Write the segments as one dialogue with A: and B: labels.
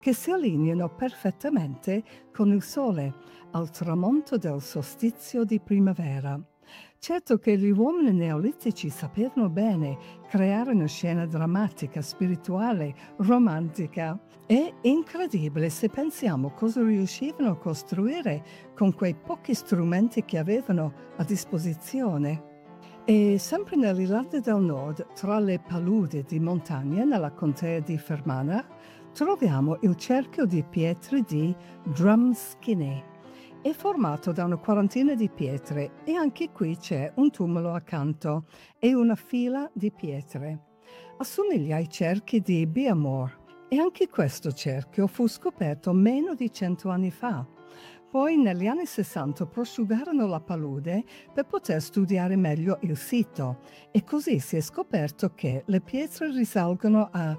A: che si allineano perfettamente con il sole al tramonto del solstizio di primavera. Certo che gli uomini neolitici sapevano bene creare una scena drammatica, spirituale, romantica. È incredibile se pensiamo cosa riuscivano a costruire con quei pochi strumenti che avevano a disposizione. E sempre nell'Irlanda del Nord, tra le paludi di montagna nella contea di Fermanagh, troviamo il cerchio di pietre di Drumskinny. È formato da una quarantina di pietre e anche qui c'è un tumulo accanto e una fila di pietre. Assomiglia ai cerchi di Beamore e anche questo cerchio fu scoperto meno di 100 anni fa. Poi negli anni 60 prosciugarono la palude per poter studiare meglio il sito e così si è scoperto che le pietre risalgono a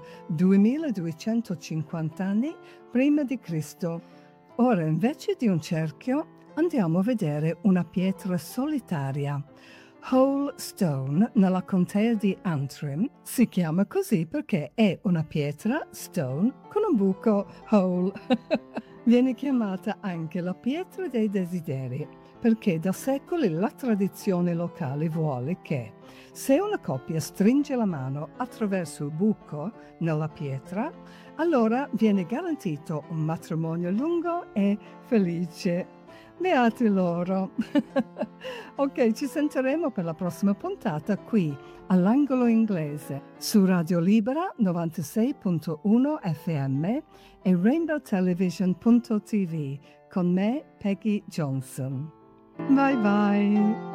A: 2250 anni prima di Cristo. Ora invece di un cerchio andiamo a vedere una pietra solitaria. Hole Stone nella contea di Antrim si chiama così perché è una pietra stone con un buco hole. Viene chiamata anche la pietra dei desideri, perché da secoli la tradizione locale vuole che se una coppia stringe la mano attraverso il buco nella pietra, allora viene garantito un matrimonio lungo e felice. Beati loro! Ok, ci sentiremo per la prossima puntata qui all'Angolo Inglese su Radio Libera 96.1 FM e rainbowtelevision.tv con me, Peggy Johnson. Bye bye!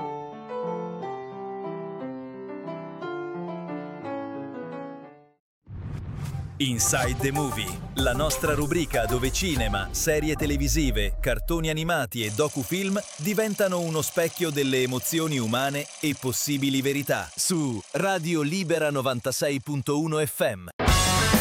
B: Inside the Movie, la nostra rubrica dove cinema, serie televisive, cartoni animati e docufilm diventano uno specchio delle emozioni umane e possibili verità su Radio Libera 96.1 FM.